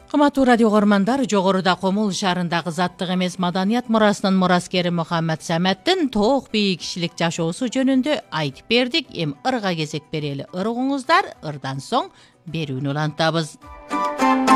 Кыматтуу радио көрөрмандар, жогоруда Комул шаарындагы заттык эмес маданият мурасынын мураскери Мухаммад Саматтын тоок бийик кишилик жашоосу жөнүндө айтып бердик. Эми ырга кезек берели. Ыргыңыздар, ырдан соң берүүнү улантабыз.